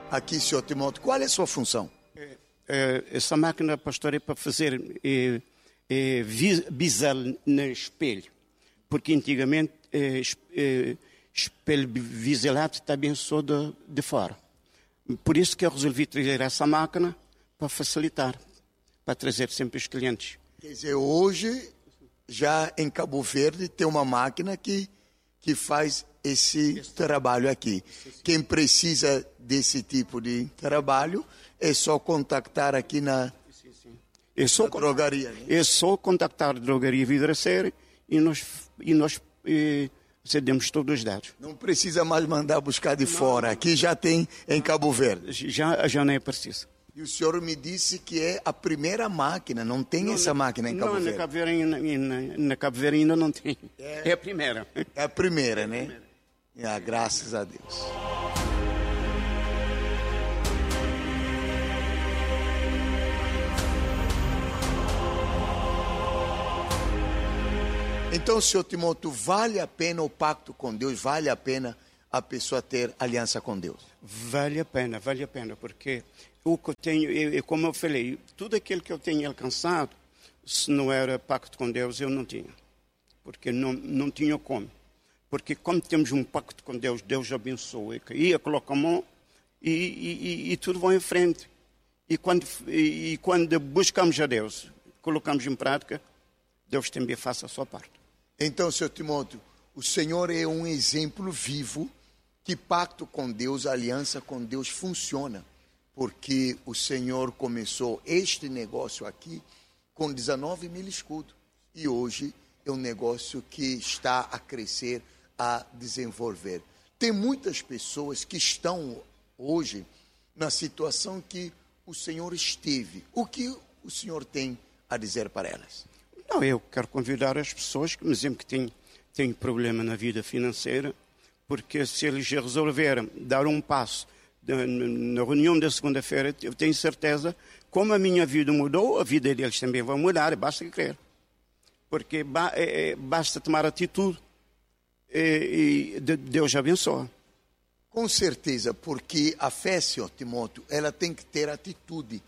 Aqui, senhor Timóteo, qual é a sua função? Essa máquina, pastor, é para fazer bisel no espelho. Porque antigamente espelho biselado também só de fora. Por isso que eu resolvi trazer essa máquina para facilitar, para trazer sempre os clientes. Quer dizer, hoje, já em Cabo Verde, tem uma máquina que faz esse trabalho aqui. Quem precisa desse tipo de trabalho é só contactar aqui na drogaria. Né? É só contactar a drogaria Vidraceira e nós cedemos todos os dados. Não precisa mais mandar buscar de fora. Aqui já tem em Cabo Verde. Já não é preciso. E o senhor me disse que é a primeira máquina, não tem essa máquina em Cabo Verde? Na Cabo Verde ainda não tem. É a primeira. É a primeira, né? Graças a Deus. Então, senhor Timóteo, vale a pena o pacto com Deus? Vale a pena a pessoa ter aliança com Deus? Vale a pena, porque o que eu tenho, como eu falei, tudo aquilo que eu tenho alcançado, se não era pacto com Deus, eu não tinha. Porque não tinha como. Porque como temos um pacto com Deus, Deus abençoa, ia, coloca a mão e tudo vai em frente. E quando buscamos a Deus, colocamos em prática, Deus também faz a sua parte. Então, senhor Timóteo, o Senhor é um exemplo vivo que pacto com Deus, aliança com Deus funciona. Porque o Senhor começou este negócio aqui com 19 mil escudos. E hoje é um negócio que está a crescer, a desenvolver. Tem muitas pessoas que estão hoje na situação que o Senhor esteve. O que o Senhor tem a dizer para elas? Não, eu quero convidar as pessoas que, por exemplo, que têm problema na vida financeira, porque se eles resolverem dar um passo na reunião da segunda-feira, eu tenho certeza, como a minha vida mudou, a vida deles também vai mudar, basta crer. Porque basta tomar atitude e Deus abençoa. Com certeza, porque a fé, senhor Timóteo, ela tem que ter atitude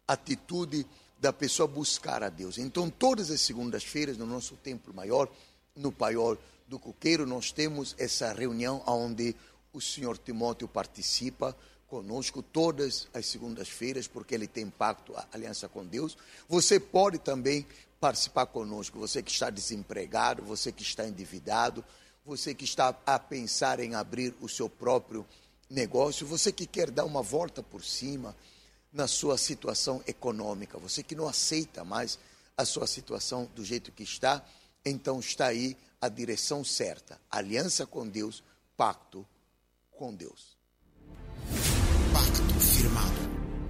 da pessoa buscar a Deus. Então, todas as segundas-feiras, no nosso templo maior, no Paiol do Coqueiro, nós temos essa reunião onde o senhor Timóteo participa conosco todas as segundas-feiras, porque ele tem pacto, aliança com Deus. Você pode também participar conosco, você que está desempregado, você que está endividado, você que está a pensar em abrir o seu próprio negócio, você que quer dar uma volta por cima na sua situação econômica, você que não aceita mais a sua situação do jeito que está, então está aí a direção certa. Aliança com Deus, pacto com Deus. Pacto firmado.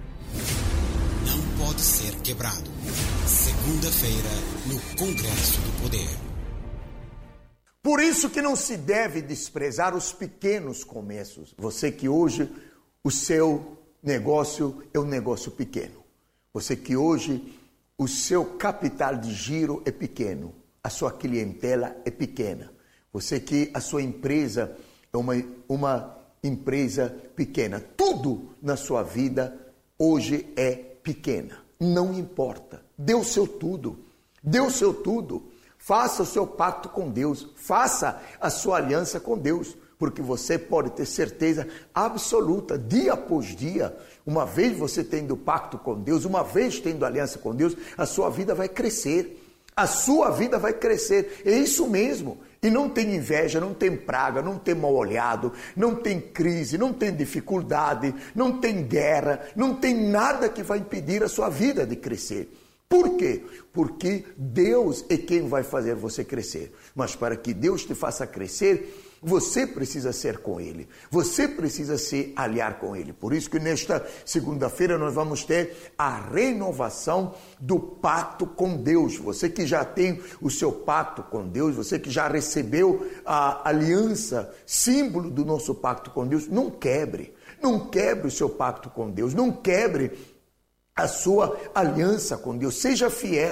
Não pode ser quebrado. Segunda-feira, no Congresso do Poder. Por isso que não se deve desprezar os pequenos começos. Você que hoje o seu negócio é um negócio pequeno. Você que hoje o seu capital de giro é pequeno. A sua clientela é pequena. Você que a sua empresa é uma empresa pequena. Tudo na sua vida hoje é pequena. Não importa. Dê o seu tudo. Dê o seu tudo. Faça o seu pacto com Deus. Faça a sua aliança com Deus. Porque você pode ter certeza absoluta, dia após dia, uma vez você tendo pacto com Deus, uma vez tendo aliança com Deus, a sua vida vai crescer. A sua vida vai crescer. É isso mesmo. E não tem inveja, não tem praga, não tem mal olhado, não tem crise, não tem dificuldade, não tem guerra, não tem nada que vai impedir a sua vida de crescer. Por quê? Porque Deus é quem vai fazer você crescer. Mas para que Deus te faça crescer, você precisa ser com Ele. Você precisa se aliar com Ele. Por isso que nesta segunda-feira nós vamos ter a renovação do pacto com Deus. Você que já tem o seu pacto com Deus, você que já recebeu a aliança, símbolo do nosso pacto com Deus, não quebre. Não quebre o seu pacto com Deus. Não quebre a sua aliança com Deus. Seja fiel.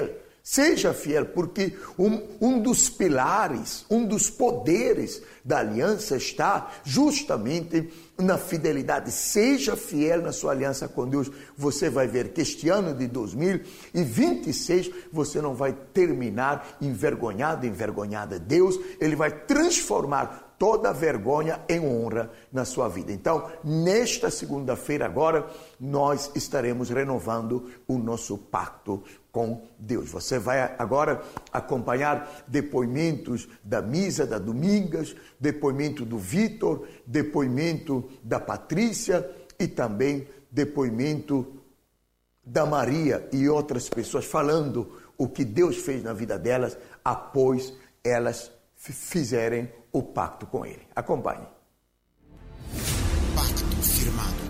Seja fiel, porque um dos pilares, um dos poderes da aliança está justamente na fidelidade. Seja fiel na sua aliança com Deus. Você vai ver que este ano de 2026 você não vai terminar envergonhada. Deus, Ele vai transformar toda vergonha em honra na sua vida. Então, nesta segunda-feira agora, nós estaremos renovando o nosso pacto com Deus. Você vai agora acompanhar depoimentos da Misa, da Domingas, depoimento do Vitor, depoimento da Patrícia e também depoimento da Maria e outras pessoas falando o que Deus fez na vida delas após elas fizerem o pacto com Ele. Acompanhe. Pacto firmado.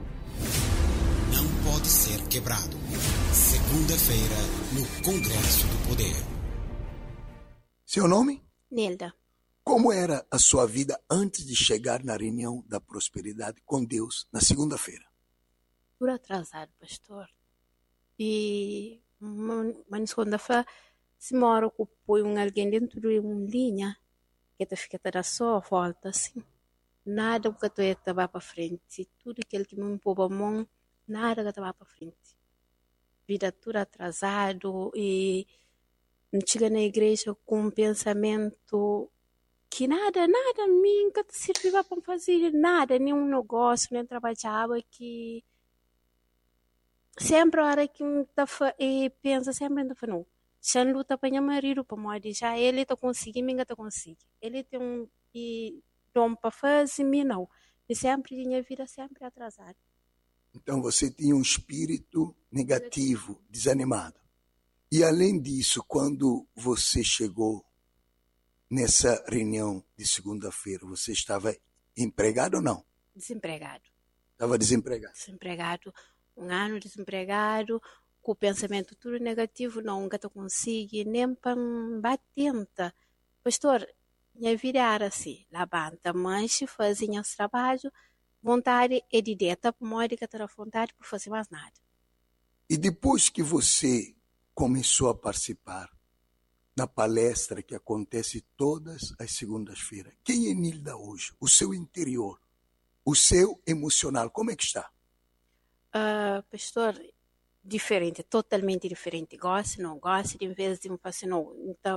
Não pode ser quebrado. Segunda-feira, no Congresso do Poder. Seu nome? Nilda. Como era a sua vida antes de chegar na reunião da prosperidade com Deus na segunda-feira? Por atrasado, pastor. E na segunda-feira, se mora com alguém dentro de uma linha, que te fica toda só volta assim. Nada que tu estava para frente. Tudo aquilo que me pôs a mão, nada que estava para frente. Vida tudo atrasado e chega na igreja com um pensamento que nada me nunca servia para fazer nada, nenhum negócio, nem trabalhava, que sempre a hora que pensa sempre não. Se a luta para meu marido para morrer, já ele está conseguindo, minha está conseguindo. Ele tem dom para fazer, mim não. E sempre minha vida sempre atrasada. Então você tinha um espírito negativo, desanimado. E além disso, quando você chegou nessa reunião de segunda-feira, você estava empregado ou não? Desempregado. Estava desempregado. Desempregado. Um ano desempregado, com o pensamento tudo negativo, nunca te consigo, nem para batenta. Pastor, minha vida era assim, levanta, manche, fazia os trabalhos, vontade é de deta, para morrer que terá vontade para fazer mais nada. E depois que você começou a participar na palestra que acontece todas as segundas-feiras, quem é Nilda hoje? O seu interior, o seu emocional, como é que está? Pastor, diferente, totalmente diferente. Gosto, não gosto, em vez de me fazer não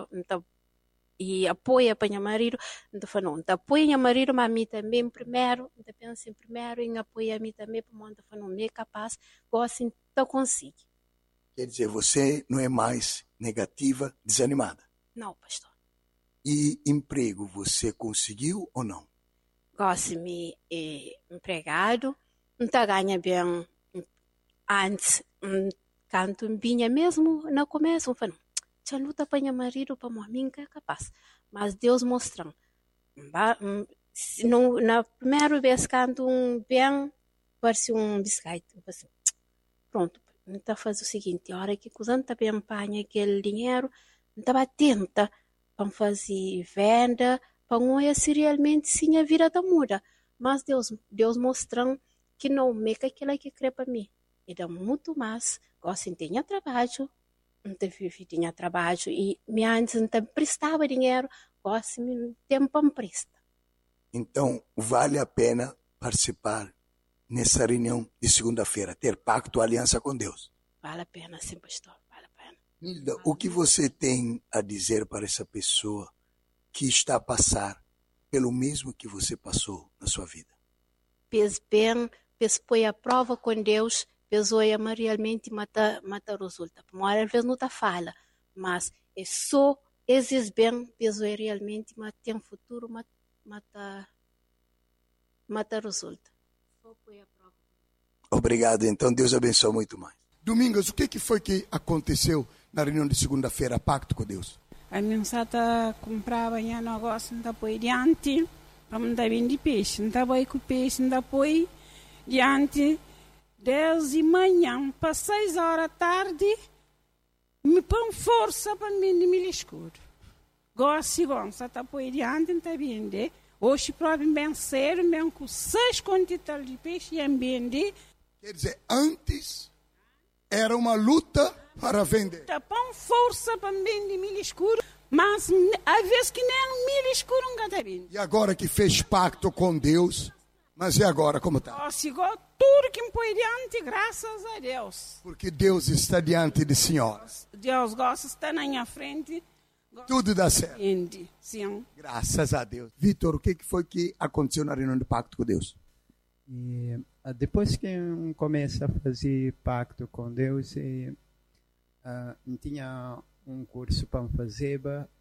e apoia para meu marido, não apoia meu marido, mas a mim também primeiro, penso em primeiro em apoiar a mim também, para não me capaz, gosto, então consigo. Quer dizer, você não é mais negativa, desanimada? Não, pastor. E emprego, você conseguiu ou não? Gosto de me empregado, não ganha bem antes, quando vinha mesmo no começo, eu falei, já luta para meu marido, para mim que é capaz. Mas Deus mostrando. Na primeira vez, quando bem, parecia biscoito. Assim, pronto, então faz o seguinte, a hora que a gente também empanha aquele dinheiro, estava atenta para fazer venda, para olhar se realmente sim a vida da muda. Mas Deus mostrando que não me que aquilo que crê para mim. E dá muito mais, gosto de ter trabalho, tinha trabalho e antes não prestava dinheiro, gosto de tempo me presta. Então, vale a pena participar nessa reunião de segunda-feira, ter pacto, aliança com Deus? Vale a pena, sim, pastor, vale a pena. Nilda, o que você tem a dizer para essa pessoa que está a passar pelo mesmo que você passou na sua vida? Pes bem, pes põe a prova com Deus, pes olha realmente mata resulta. Mas às vezes não tá fala, mas é só esses bem, pes olha realmente tem futuro, mata resulta. Só põe a prova. Obrigado, então Deus abençoe muito mais. Domingos, o que foi que aconteceu na reunião de segunda-feira, pacto com Deus? A minha sata comprava um negócio, não foi diante, para não dar bem de peixe, não estava aí com peixe, não foi diante, 10 da manhã, para 6 horas da tarde, me põe força para mim de me escuro. Gosto de gonça, está por diante, não está bem de. Hoje, próprio, bem cedo, bem com 6 quantidades de peixe, e bem de. Quer dizer, antes era uma luta para vender. Tá põe força para vender milho escuro, mas às vezes que nem milho escuro nunca tá vindo. E agora que fez pacto com Deus, mas e agora como está? Chegou tudo que foi diante, graças a Deus. Porque Deus está diante de senhora. Deus gosta de estar na minha frente. Tudo dá certo. Sim. Graças a Deus. Vitor, o que foi que aconteceu na reunião de pacto com Deus? E depois que começa a fazer pacto com Deus, tinha um curso para fazer,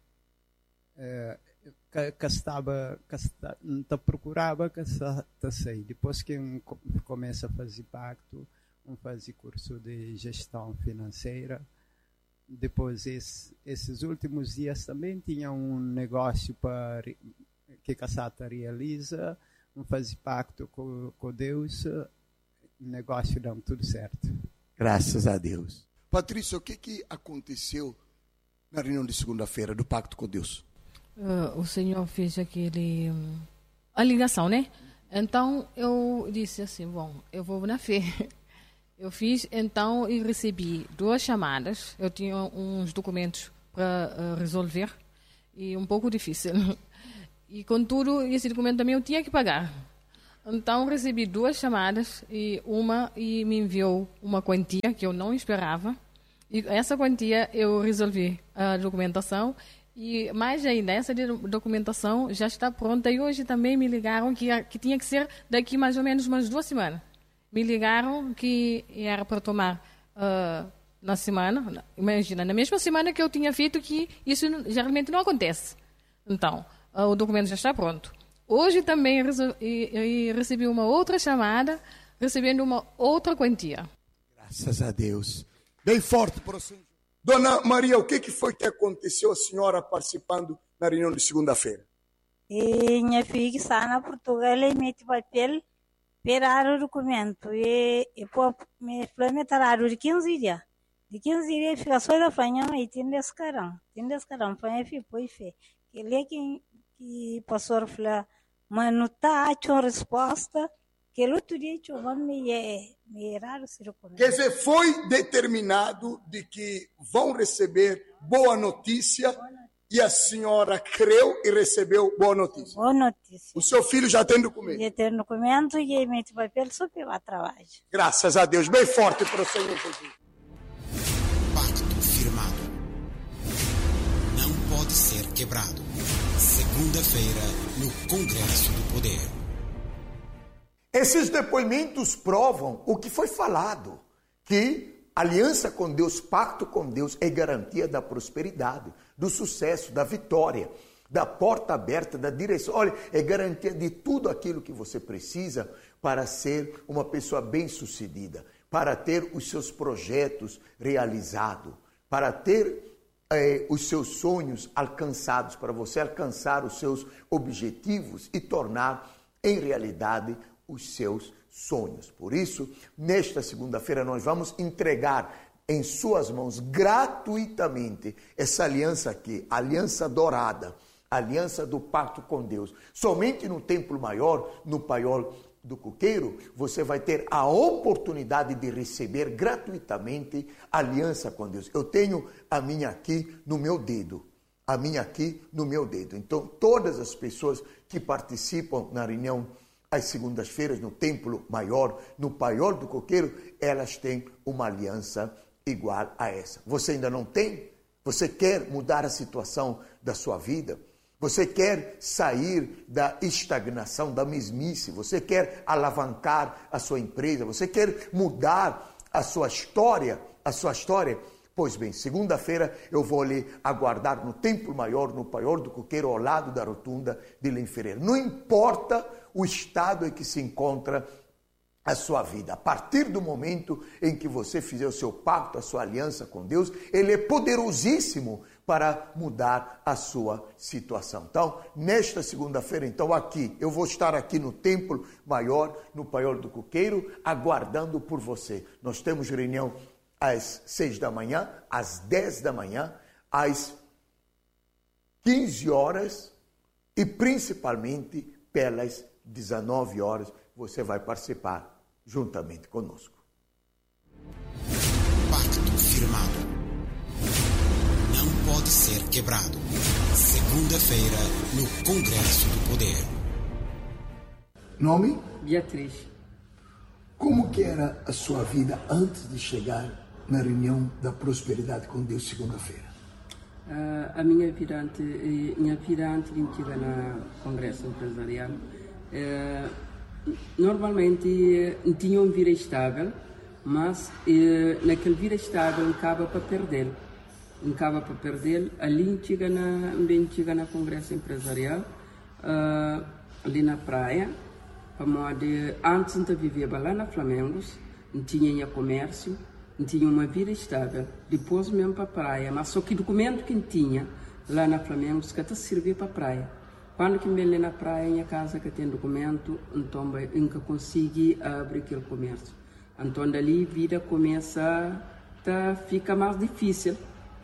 procurava que sair. Depois que começa a fazer pacto, fazer curso de gestão financeira. Depois, esses últimos dias também tinha um negócio que a Casata realiza, fazer pacto com Deus, o negócio dá tudo certo. Graças a Deus. Patrícia, o que aconteceu na reunião de segunda-feira do pacto com Deus? O Senhor fez a ligação, né? Então, eu disse assim, bom, eu vou na fé. Eu fiz, então, e recebi 2 chamadas. Eu tinha uns documentos para resolver e um pouco difícil. E, contudo, esse documento também eu tinha que pagar. Então, recebi 2 chamadas e me enviou uma quantia que eu não esperava. E essa quantia eu resolvi a documentação. E mais ainda, essa documentação já está pronta. E hoje também me ligaram que tinha que ser daqui mais ou menos umas 2 semanas. Me ligaram que era para tomar na semana, imagina, na mesma semana que eu tinha feito, que isso geralmente não acontece. Então, o documento já está pronto. Hoje também recebi uma outra chamada, recebendo uma outra quantia. Graças a Deus. Bem forte para o Senhor. Dona Maria, o que foi que aconteceu a senhora participando na reunião de segunda-feira? Minha filha está na Portugal e mete papel. Pegar o documento e me implementaram de 15 dias. De 15 dias fica só da fanha e tem descarão. Tem descarão, fanha foi fé. Que ele que pastor falou, mas não está a resposta. Que outro dia me erraram esse documento. Quer dizer, foi determinado de que vão receber boa notícia. E a senhora creu e recebeu boa notícia. Boa notícia. O seu filho já tem documento. Já tem documento e mete papel só pelo trabalho. Graças a Deus. Bem forte para o Senhor Jesus. Pacto firmado. Não pode ser quebrado. Segunda-feira, no Congresso do Poder. Esses depoimentos provam o que foi falado, que aliança com Deus, pacto com Deus é garantia da prosperidade, do sucesso, da vitória, da porta aberta, da direção. Olha, é garantia de tudo aquilo que você precisa para ser uma pessoa bem-sucedida, para ter os seus projetos realizados, para ter os seus sonhos alcançados, para você alcançar os seus objetivos e tornar em realidade os seus sonhos. Por isso, nesta segunda-feira, nós vamos entregar em suas mãos gratuitamente essa aliança aqui, aliança dourada, aliança do pacto com Deus. Somente no templo maior, no paiol do coqueiro, você vai ter a oportunidade de receber gratuitamente a aliança com Deus. Eu tenho a minha aqui no meu dedo. A minha aqui no meu dedo. Então, todas as pessoas que participam na reunião às segundas-feiras no templo maior, no paiol do coqueiro, elas têm uma aliança igual a essa. Você ainda não tem? Você quer mudar a situação da sua vida? Você quer sair da estagnação, da mesmice? Você quer alavancar a sua empresa? Você quer mudar a sua história? Pois bem, segunda-feira eu vou lhe aguardar no templo maior, no paiol do coqueiro, ao lado da rotunda de Lenfereira. Não importa o estado em que se encontra a sua vida. A partir do momento em que você fizer o seu pacto, a sua aliança com Deus, Ele é poderosíssimo para mudar a sua situação. Então, nesta segunda-feira, eu vou estar aqui no templo maior, no paiol do coqueiro, aguardando por você. Nós temos reunião às 6 da manhã, às 10 da manhã, às 15 horas e principalmente pelas 19 horas você vai participar juntamente conosco. Pacto firmado. Não pode ser quebrado. Segunda-feira, no Congresso do Poder. Nome? Beatriz. Como que era a sua vida antes de chegar na reunião da prosperidade com Deus segunda-feira? A minha vida antes de chegar no Congresso Empresarial, normalmente tinha uma vida estável, mas naquela vida estável acaba para perder. Ali chega no Congresso Empresarial, ali na praia, antes de viver lá na Flamengo, não tinha comércio, não tinha uma vida estável. Depois mesmo para a praia, mas só que documento que tinha lá na Flamengo que até servia para a praia. Quando que me na praia, em casa que tem documento, então nunca consegui abrir aquele comércio. Então dali a vida começa a ficar mais difícil.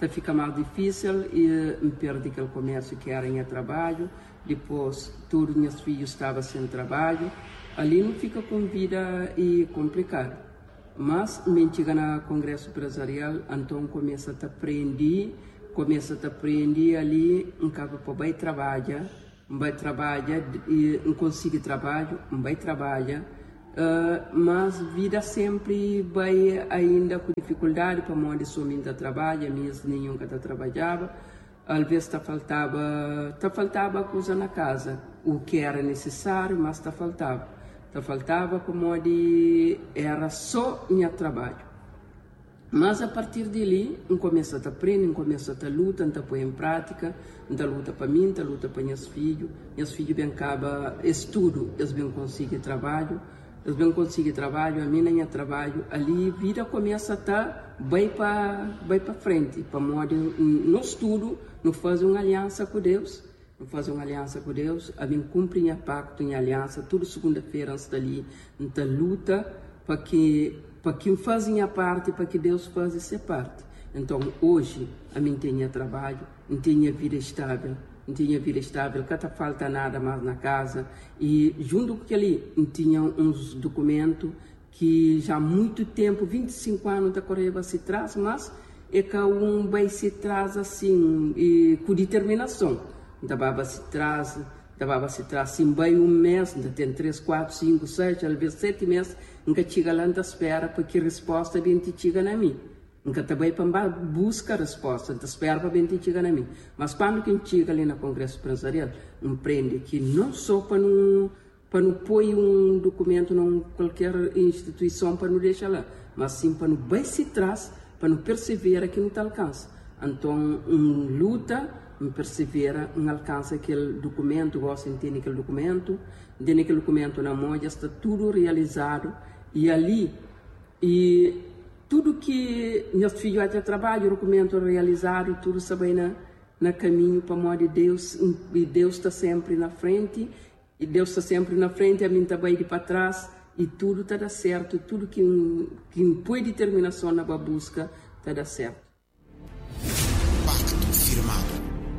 E perdi aquele comércio que era em trabalho. Depois todos meus filhos estavam sem trabalho. Ali não fica com vida e complicado. Mas me chega no Congresso Empresarial, então começa a aprender ali, acaba para vai trabalhar e não consegue trabalho, vai trabalhar. Mas vida sempre vai ainda com dificuldade para modo somente trabalho, mesmo nenhum que trabalhava. Às vezes faltava coisa na casa, o que era necessário, mas faltava como era só em trabalho. Mas a partir dali, começa a aprender, começa a luta, a pôr em prática, a luta para mim, a luta para meus filhos bem acaba estudo, eles bem conseguem trabalho, a mim nem trabalho, ali a vida começa a estar bem para frente, para modo no estudo, não faz uma aliança com Deus, a mim cumpre a pacto em aliança, toda segunda-feira antes dali, a luta para que fazem a parte, para que Deus faça essa parte. Então hoje a mim tenho trabalho, não tenho vida estável, que não falta nada mais na casa, e junto com aquele tinha uns documentos que já há muito tempo, 25 anos da Coreia se traz, mas é que vai se traz assim, e com determinação. Dava se traz assim, bem um mês, ainda tem 3, 4, 5, 6, às vezes 7 meses, nunca chega lá da espera para que a resposta bem te chega na mim. Nunca também para buscar a resposta, te espera para bem te chega na mim. Mas quando quem chega ali no Congresso Empresarial, aprende que não só para não pôr um documento em qualquer instituição para não deixar lá, mas sim para não bem se traz, para não perseverar que não te alcança. Então, luta, persevera, alcança aquele documento, gosta de entender aquele documento na mão, já está tudo realizado, e ali, tudo que meus filhos já trabalham, o documento realizado, tudo sabe na caminho para a mão de Deus, e Deus está sempre na frente, a mim está bem de para trás, e tudo está certo, tudo que põe determinação na busca está certo. Pacto firmado.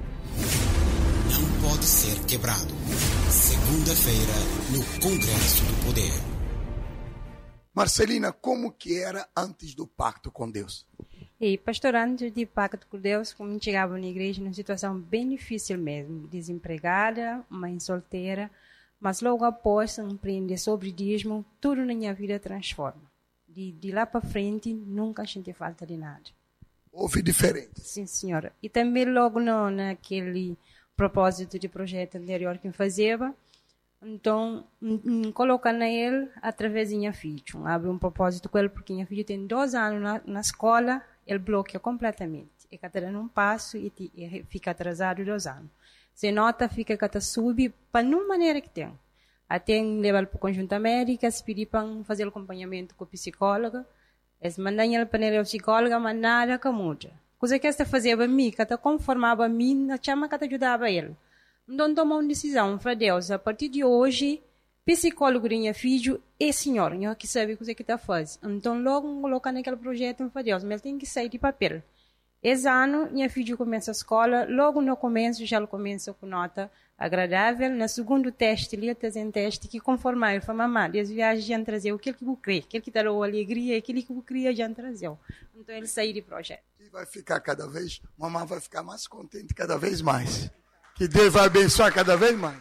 Não pode ser quebrado. Segunda-feira, no Congresso do Poder. Marcelina, como que era antes do pacto com Deus? Pastor, antes do pacto com Deus, como chegava na igreja, numa situação bem difícil mesmo, desempregada, mãe solteira, mas logo após empreender sobre dízimo, tudo na minha vida transforma. De lá para frente, nunca senti falta de nada. Houve diferença? Sim, senhora. E também logo naquele propósito de projeto anterior que eu fazia, então, colocar na ele através de minha filha. Abre um propósito com ele, porque minha filha tem 2 anos na escola, ele bloqueia completamente. E cada dando um passo e fica atrasado 2 anos. Se nota, fica que sube para nenhuma maneira que tem. Até levar para o Conjunto América, se pedir para fazer acompanhamento com o psicólogo, eles mandam ele para a psicóloga, mas nada que muda. Coisa que esta fazia para mim, que conformava a mim, chama que ajudava ele. Então tomou uma decisão para Deus, a partir de hoje, psicólogo de minha filha é senhor, que sabe o que está fazendo. Então logo colocar naquele projeto para Deus, mas ele tem que sair de papel. Esse ano, minha filha começa a escola, logo no começo, já começa com nota agradável. No segundo teste, ele está em teste que conformar, ele fala, mamãe, as viagens já trazer aquilo que eu creio, aquilo que dá alegria, aquilo que eu queria já trazer. Então ele saiu do projeto. E vai ficar cada vez, mamãe vai ficar mais contente cada vez mais. Que Deus vai abençoar cada vez mais.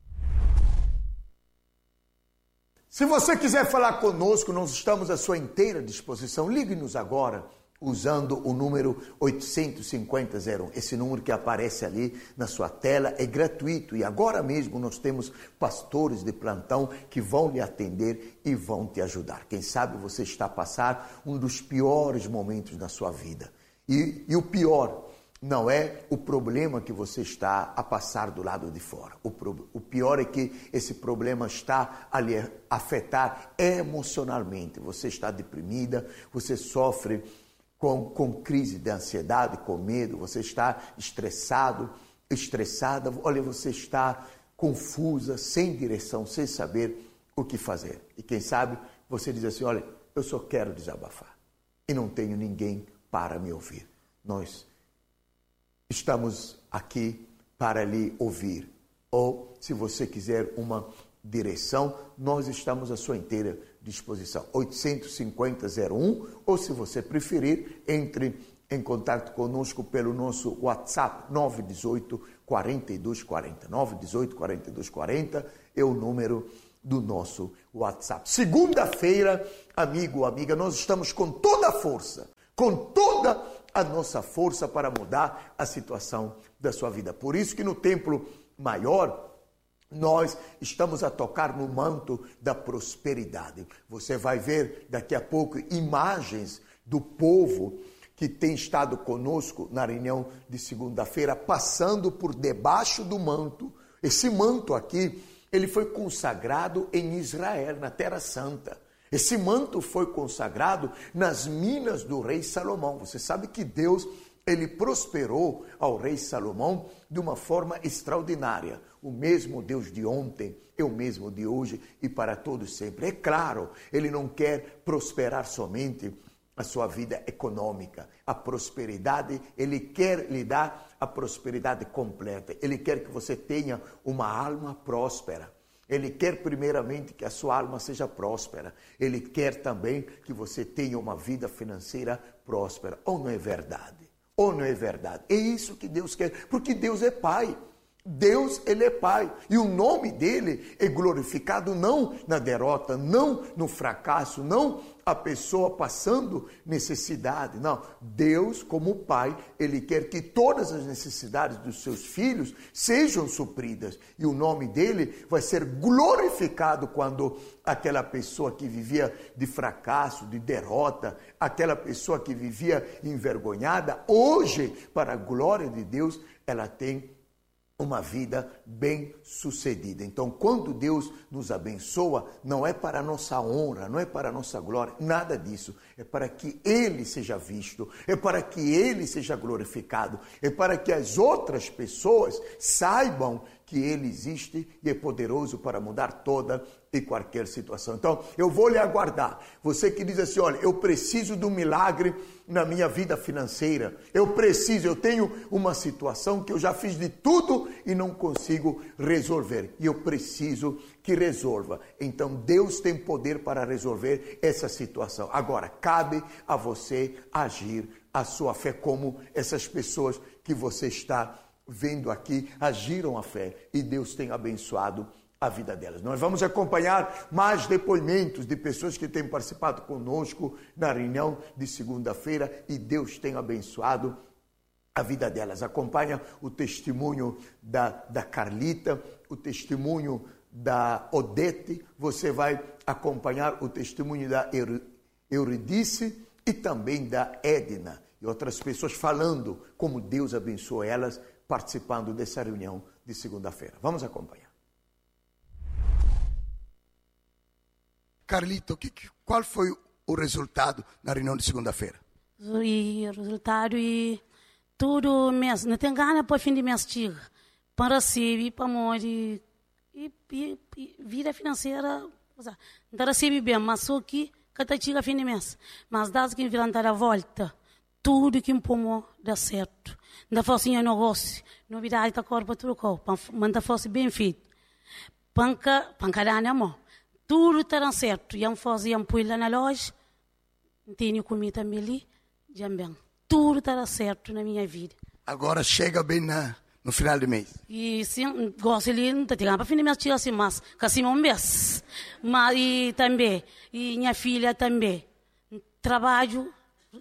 Se você quiser falar conosco, nós estamos à sua inteira disposição. Ligue-nos agora usando o número 850-01. Esse número que aparece ali na sua tela é gratuito e agora mesmo nós temos pastores de plantão que vão lhe atender e vão te ajudar. Quem sabe você está a passar um dos piores momentos da sua vida. E o pior não é o problema que você está a passar do lado de fora. O pior é que esse problema está a lhe afetar emocionalmente. Você está deprimida, você sofre com crise de ansiedade, com medo, você está estressada, olha, você está confusa, sem direção, sem saber o que fazer. E quem sabe você diz assim, olha, eu só quero desabafar e não tenho ninguém para me ouvir. Nós estamos aqui para lhe ouvir. Ou, se você quiser uma direção, nós estamos à sua inteira disposição. 850-01, ou se você preferir, entre em contato conosco pelo nosso WhatsApp 918-4240. 918-4240 é o número do nosso WhatsApp. Segunda-feira, amigo, amiga, nós estamos com toda a força, com toda a nossa força para mudar a situação da sua vida. Por isso que no Templo Maior, nós estamos a tocar no manto da prosperidade. Você vai ver daqui a pouco imagens do povo que tem estado conosco na reunião de segunda-feira, passando por debaixo do manto. Esse manto aqui, ele foi consagrado em Israel, na Terra Santa. Esse manto foi consagrado nas minas do rei Salomão. Você sabe que Deus, ele prosperou ao rei Salomão de uma forma extraordinária. O mesmo Deus de ontem é o mesmo de hoje e para todos sempre. É claro, ele não quer prosperar somente a sua vida econômica. A prosperidade, ele quer lhe dar a prosperidade completa. Ele quer que você tenha uma alma próspera. Ele quer primeiramente que a sua alma seja próspera. Ele quer também que você tenha uma vida financeira próspera. Ou não é verdade? Ou não é verdade? É isso que Deus quer, porque Deus é Pai. Deus, ele é Pai, e o nome dele é glorificado não na derrota, não no fracasso, não a pessoa passando necessidade, não. Deus, como Pai, ele quer que todas as necessidades dos seus filhos sejam supridas, e o nome dele vai ser glorificado quando aquela pessoa que vivia de fracasso, de derrota, aquela pessoa que vivia envergonhada, hoje, para a glória de Deus, ela tem uma vida bem sucedida. Então, quando Deus nos abençoa, não é para a nossa honra, não é para a nossa glória, nada disso. É para que Ele seja visto, é para que Ele seja glorificado, é para que as outras pessoas saibam que Ele existe e é poderoso para mudar toda e qualquer situação. Então, eu vou lhe aguardar. Você que diz assim, olha, eu preciso de um milagre na minha vida financeira. Eu tenho uma situação que eu já fiz de tudo e não consigo resolver. E eu preciso que resolva. Então, Deus tem poder para resolver essa situação. Agora, cabe a você agir a sua fé, como essas pessoas que você está vendo aqui agiram a fé e Deus tem abençoado a vida delas. Nós vamos acompanhar mais depoimentos de pessoas que têm participado conosco na reunião de segunda-feira e Deus tem abençoado a vida delas. Acompanha o testemunho da Carlita, o testemunho da Odete, você vai acompanhar o testemunho da Euridice e também da Edna e outras pessoas falando como Deus abençoou elas participando dessa reunião de segunda-feira. Vamos acompanhar. Carlito, qual foi o resultado na reunião de segunda-feira? O resultado e tudo mês, não tem gana para fim de mês tiga, para receber, para morrer e vida financeira, não recebe bem, mas só que cada tiga fim de mês, mas das que viram dar a volta, tudo que impomos dá certo. Ainda fosse um negócio, novidade da corpo, tudo mas fosse bem feito. Pancada, amor. Tudo está certo. E fosse põe lá na loja, tenho comida também ali, já bem. Tudo está certo na minha vida. Agora chega bem no final do mês. E sim, gosto de não ter para fim de mês tira assim mais, que assim um mês. Mas e também, e minha filha também. Trabalho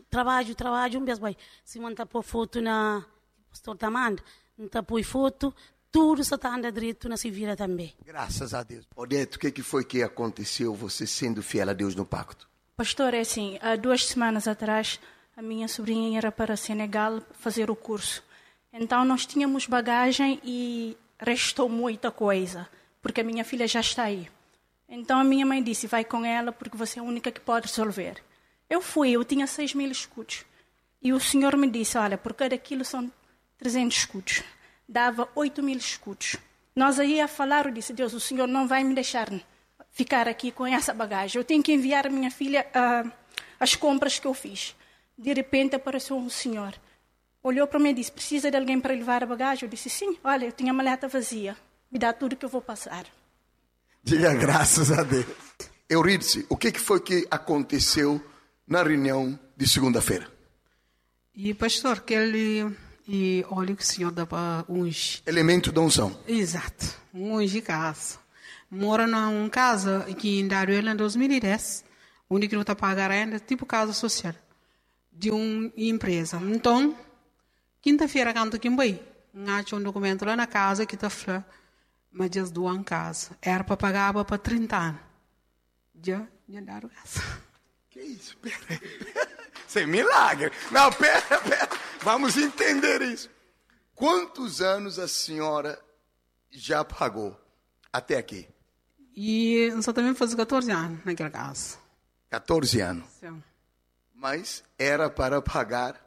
um mês vai. Se manda por foto na pastor Tamanda, não põe foto, tudo só está andando direito na Sevilla também. Graças a Deus. Odete, o que foi que aconteceu você sendo fiel a Deus no pacto? Pastor, é assim, há 2 semanas atrás, a minha sobrinha era para Senegal fazer o curso. Então, nós tínhamos bagagem e restou muita coisa, porque a minha filha já está aí. Então, a minha mãe disse, vai com ela, porque você é a única que pode resolver. Eu fui, eu tinha 6.000 escudos. E o Senhor me disse, olha, por cada quilo são 300 escudos. Dava 8.000 escudos. Nós aí a falar, eu disse, Deus, o Senhor não vai me deixar ficar aqui com essa bagagem. Eu tenho que enviar a minha filha as compras que eu fiz. De repente apareceu um senhor. Olhou para mim e disse, precisa de alguém para levar a bagagem? Eu disse, sim, olha, eu tenho a maleta vazia. Me dá tudo que eu vou passar. Diga graças a Deus. Eurídice, o que foi que aconteceu na reunião de segunda-feira? E pastor, e óleo que o senhor dá para ungir. Elemento da unção. Exato, ungir casa. Mora numa casa que em Daruela em 2010, onde que não está pagando ainda, tipo casa social, de uma empresa. Então, quinta-feira, quando eu vai, acho um documento lá na casa que está falando, mas já doam em casa. Era para pagar para 30 anos. Já deram essa. Que isso? Pera. Isso é milagre. Não, pera. Vamos entender isso. Quantos anos a senhora já pagou até aqui? E só também faz 14 anos naquela casa. 14 anos. Sim. Mas era para pagar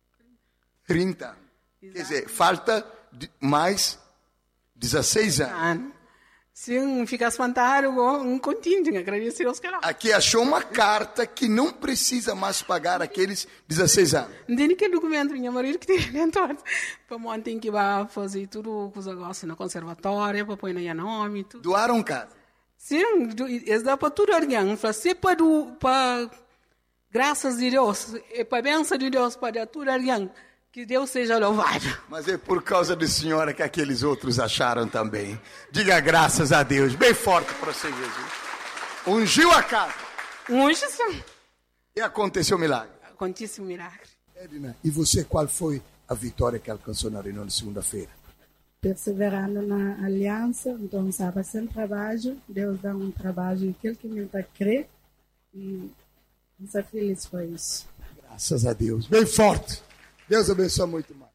30 anos. Exato. Quer dizer, falta mais 16 anos. Se não ficar espantado, não continue, agradecer aos caras. Aqui achou uma carta que não precisa mais pagar aqueles 16 anos. Não tem que documento, minha marido que tem dentro. Para manter que vai fazer tudo com os negócios na conservatória, para pôr no nome, tudo. Doaram casa? Sim, eles dão para tudo alguém. Se para graças de Deus, é para a bênção de Deus, para dar tudo alguém. Que Deus seja louvado. Mas é por causa da senhora que aqueles outros acharam também. Diga graças a Deus. Bem forte para você, Jesus. Ungiu a casa. Ungiu, sim. E aconteceu o milagre. Aconteceu o milagre. Edna, e você, qual foi a vitória que alcançou na reunião de segunda-feira? Perseverando na aliança, então estava sem trabalho. Deus dá um trabalho aquele que me crê. E estou feliz com isso. Graças a Deus. Bem forte. Deus abençoe muito mais.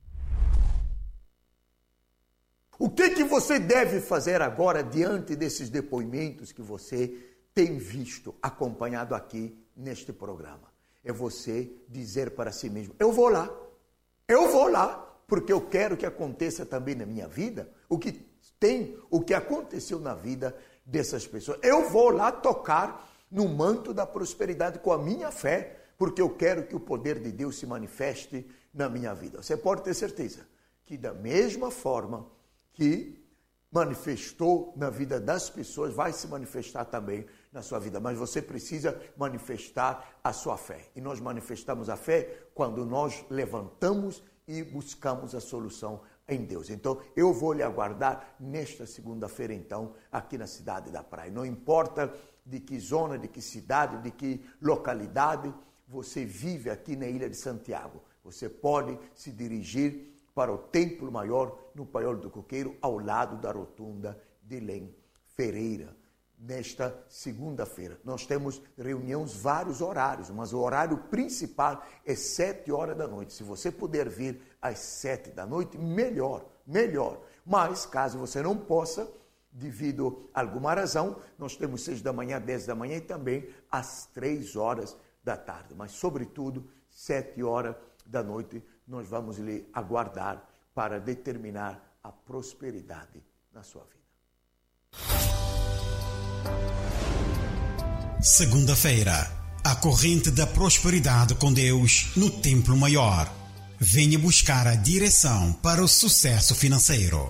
O que você deve fazer agora diante desses depoimentos que você tem visto, acompanhado aqui neste programa? É você dizer para si mesmo, eu vou lá, porque eu quero que aconteça também na minha vida o que aconteceu na vida dessas pessoas. Eu vou lá tocar no manto da prosperidade com a minha fé, porque eu quero que o poder de Deus se manifeste na minha vida. Você pode ter certeza que da mesma forma que manifestou na vida das pessoas, vai se manifestar também na sua vida. Mas você precisa manifestar a sua fé. E nós manifestamos a fé quando nós levantamos e buscamos a solução em Deus. Então, eu vou lhe aguardar nesta segunda-feira, então, aqui na cidade da Praia. Não importa de que zona, de que cidade, de que localidade você vive aqui na Ilha de Santiago. Você pode se dirigir para o Templo Maior, no Paiol do Coqueiro, ao lado da Rotunda de Lem Ferreira. Nesta segunda-feira, nós temos reuniões, vários horários, mas o horário principal é 7 horas da noite. Se você puder vir às 7 da noite, melhor. Mas, caso você não possa, devido a alguma razão, nós temos 6 da manhã, 10 da manhã e também às 3 horas da tarde. Mas, sobretudo, 7 horas da noite, nós vamos lhe aguardar para determinar a prosperidade na sua vida. Segunda-feira, a corrente da prosperidade com Deus no Templo Maior. Venha buscar a direção para o sucesso financeiro.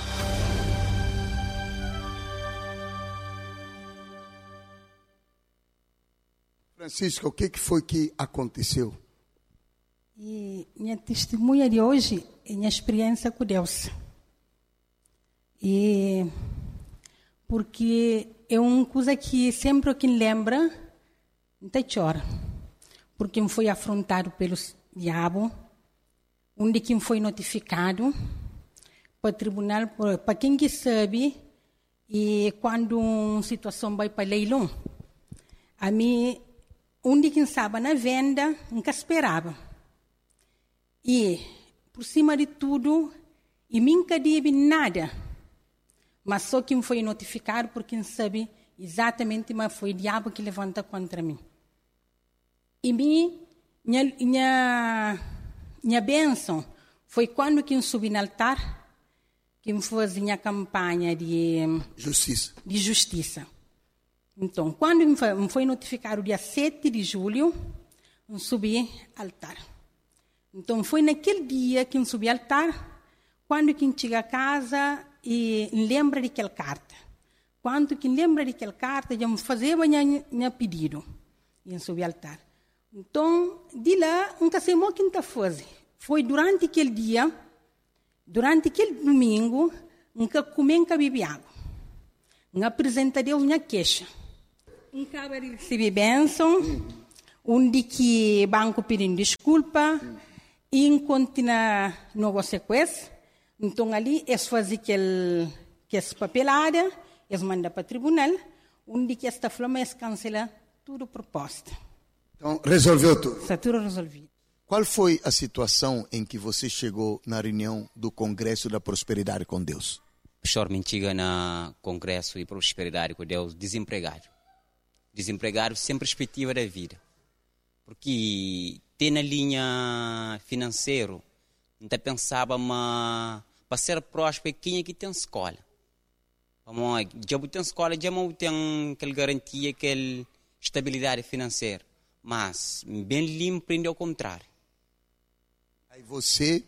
Francisca, o que foi que aconteceu? E minha testemunha de hoje é minha experiência com Deus. E porque é uma coisa que sempre que lembra, não chora. Porque foi afrontado pelo diabo, onde quem foi notificado para o tribunal, para quem que sabe, e quando uma situação vai para leilão, a mim, onde quem sabe na venda, nunca esperava. E, por cima de tudo, e nunca deve nada. Mas só quem foi notificado, por quem sabe exatamente, mas foi o diabo que levanta contra mim. E minha bênção foi quando quem subi no altar, quem fez minha campanha de justiça. Então, quando me foi notificado dia 7 de julho, eu subi ao altar. Então, foi naquele dia que eu subi ao altar, quando quem chega a casa e lembra daquela carta. Quando quem lembra daquela carta, já me fazia meu pedido. E eu subi ao altar. Então, de lá, nunca sei mais o que está fazendo. Foi durante aquele dia, durante aquele domingo, nunca comi, nunca bebi água. Nunca apresentei a Deus minha queixa. Nunca recebi bênção, onde que banco pedindo desculpa, e continua negócio com isso. Então, ali, eles fazem essa papelada, eles mandam para o tribunal, onde que esta flama eles cancelam tudo proposta. Então, resolveu tudo? Está tudo resolvido. Qual foi a situação em que você chegou na reunião do Congresso da Prosperidade com Deus? Pastor, me chega na Congresso de Prosperidade com Deus desempregado. Desempregado sem perspectiva da vida. Porque tem na linha financeira, não pensava, mas para ser próspero, quem é que tem escola? Já tem escola, já tem aquela garantia, aquela estabilidade financeira. Mas bem limpo, ao contrário. Aí você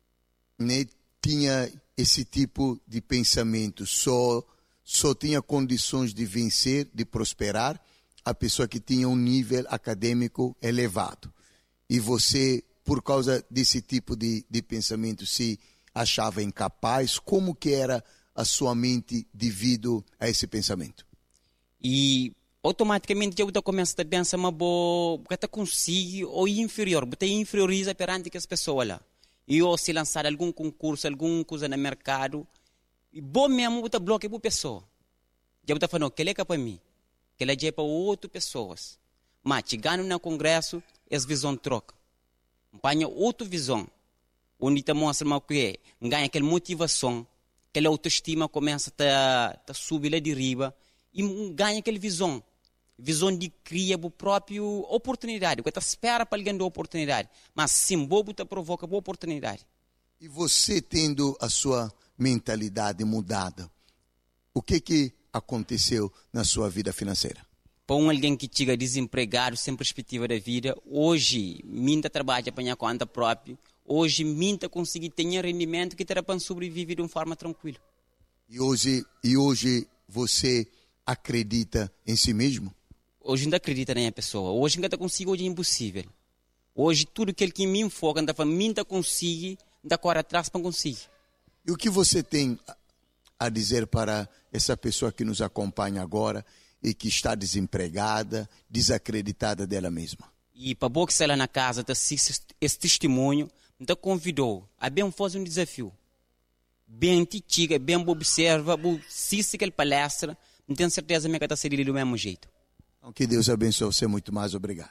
tinha esse tipo de pensamento, só tinha condições de vencer, de prosperar, a pessoa que tinha um nível acadêmico elevado. E você, por causa desse tipo de pensamento, se achava incapaz. Como que era a sua mente devido a esse pensamento? E automaticamente eu começo a pensar, mas eu consigo ou inferior, eu inferioriza perante as pessoas lá. E eu se lançar algum concurso, alguma coisa no mercado, e bom mesmo eu bloqueio a pessoa. Eu estou falando, que é para mim, que é para outras pessoas. Mas chegando no congresso, essa visão troca. Apanha outra visão, onde te mostra que ganha aquela motivação, aquela autoestima começa a subir lá de riba, e ganha aquela visão de criar a própria oportunidade, que você espera para alguém da oportunidade, mas sim, bobo te provoca boa oportunidade. E você tendo a sua mentalidade mudada, o que aconteceu na sua vida financeira? Para alguém que chega desempregado, sem perspectiva da vida, hoje, minta trabalha para a conta própria, hoje, minta conseguir ter rendimento que terá para sobreviver de uma forma tranquila. E hoje você acredita em si mesmo? Hoje ainda acredita na minha pessoa. Hoje ainda consigo, hoje é impossível. Hoje tudo aquilo que me enfoca, ainda consigo, ainda corre atrás para conseguir. E o que você tem a dizer para essa pessoa que nos acompanha agora e que está desempregada, desacreditada dela mesma? E para boa que se ela na casa, esse testemunho, me convidou a bem fazer um desafio. Bem te chiga, bem observa, se aquela palestra, não tenho certeza que está seria do mesmo jeito. Que Deus abençoe você muito mais. Obrigado.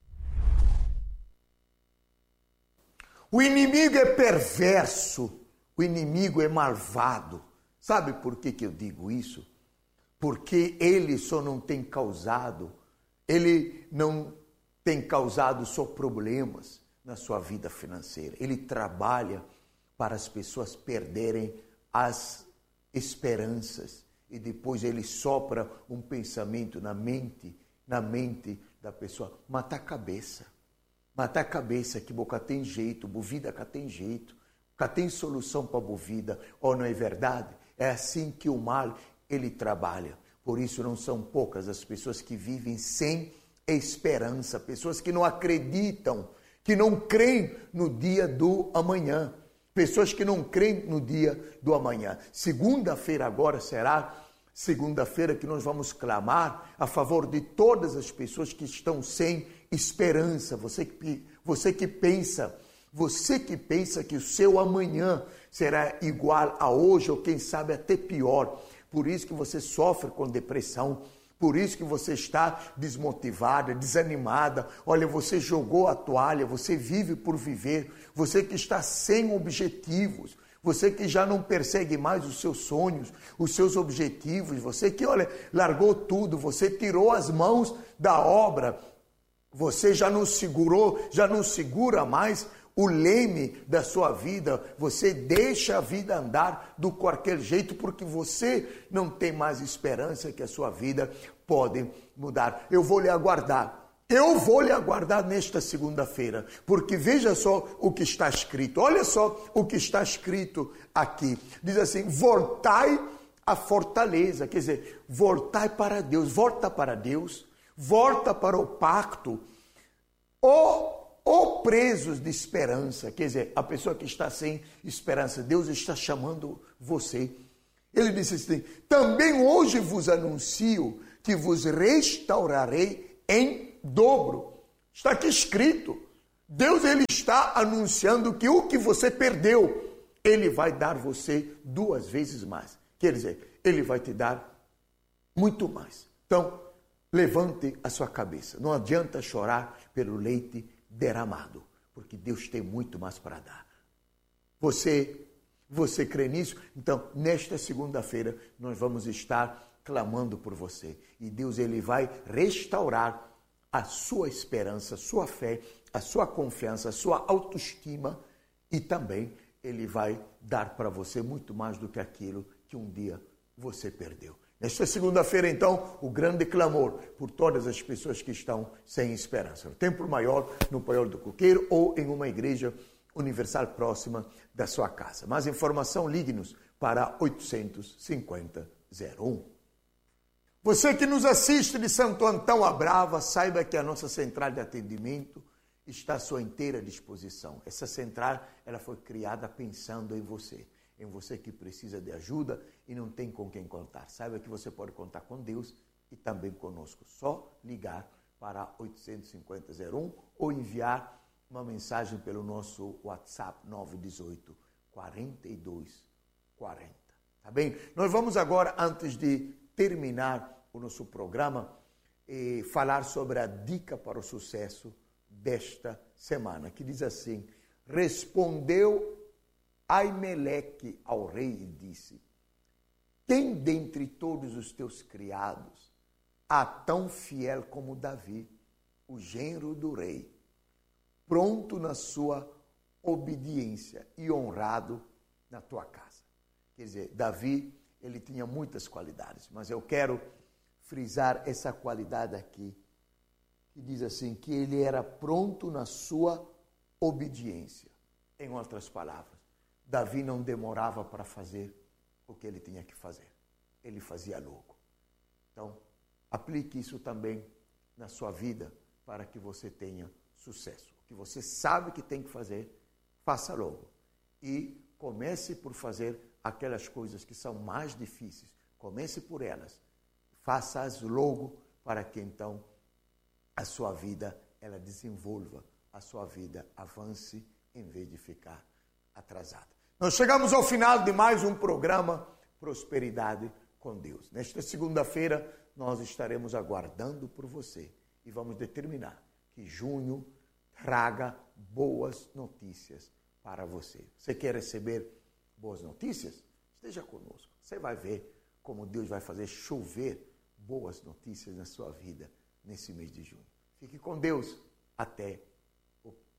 O inimigo é perverso. O inimigo é malvado. Sabe por que eu digo isso? Porque ele não tem causado só problemas na sua vida financeira. Ele trabalha para as pessoas perderem as esperanças. E depois ele sopra um pensamento na mente da pessoa, matar a cabeça. Matar a cabeça, que boca tem jeito, bovida cá tem jeito, cá tem solução para a bovida, ou não é verdade? É assim que o mal, ele trabalha. Por isso não são poucas as pessoas que vivem sem esperança, pessoas que não acreditam, que não creem no dia do amanhã, pessoas que não creem no dia do amanhã. Segunda-feira agora será segunda-feira que nós vamos clamar a favor de todas as pessoas que estão sem esperança. Você que pensa que o seu amanhã será igual a hoje, ou quem sabe até pior. Por isso que você sofre com depressão, por isso que você está desmotivada, desanimada. Olha, você jogou a toalha, você vive por viver, você que está sem objetivos, você que já não persegue mais os seus sonhos, os seus objetivos, você que, olha, largou tudo, você tirou as mãos da obra, você já não segura mais o leme da sua vida, você deixa a vida andar do qualquer jeito, porque você não tem mais esperança que a sua vida pode mudar. Eu vou lhe aguardar nesta segunda-feira, porque veja só o que está escrito, olha só o que está escrito aqui, diz assim, voltai à fortaleza, quer dizer, voltai para Deus, volta para o pacto, ou presos de esperança, quer dizer, a pessoa que está sem esperança, Deus está chamando você. Ele disse assim, também hoje vos anuncio que vos restaurarei em dobro. Está aqui escrito. Deus, ele está anunciando que o que você perdeu, ele vai dar você 2 vezes mais. Quer dizer, ele vai te dar muito mais. Então, levante a sua cabeça. Não adianta chorar pelo leite derramado, porque Deus tem muito mais para dar. Você crê nisso? Então, nesta segunda-feira, nós vamos estar clamando por você. E Deus, ele vai restaurar a sua esperança, a sua fé, a sua confiança, a sua autoestima, e também ele vai dar para você muito mais do que aquilo que um dia você perdeu. Nesta segunda-feira, então, o grande clamor por todas as pessoas que estão sem esperança. No Templo Maior, no Paiol do Coqueiro ou em uma igreja universal próxima da sua casa. Mais informação, ligue-nos para 850-01. Você que nos assiste de Santo Antão à Brava, saiba que a nossa central de atendimento está à sua inteira disposição. Essa central, ela foi criada pensando em você que precisa de ajuda e não tem com quem contar. Saiba que você pode contar com Deus e também conosco. Só ligar para 850-01 ou enviar uma mensagem pelo nosso WhatsApp 918 42 40. Tá bem? Nós vamos agora, antes de terminar o nosso programa, falar sobre a dica para o sucesso desta semana, que diz assim: respondeu Aimeleque ao rei e disse: quem dentre todos os teus criados há tão fiel como Davi, o genro do rei, pronto na sua obediência e honrado na tua casa? Quer dizer, Davi, ele tinha muitas qualidades, mas eu quero frisar essa qualidade aqui, que diz assim, que ele era pronto na sua obediência. Em outras palavras, Davi não demorava para fazer o que ele tinha que fazer. Ele fazia logo. Então, aplique isso também na sua vida para que você tenha sucesso. O que você sabe que tem que fazer, faça logo. E comece por fazer aquelas coisas que são mais difíceis. Comece por elas. Faça-as logo para que então a sua vida ela desenvolva, a sua vida avance em vez de ficar atrasada. Nós chegamos ao final de mais um programa Prosperidade com Deus. Nesta segunda-feira nós estaremos aguardando por você e vamos determinar que junho traga boas notícias para você. Você quer receber boas notícias? Esteja conosco. Você vai ver como Deus vai fazer chover boas notícias na sua vida nesse mês de junho. Fique com Deus. Até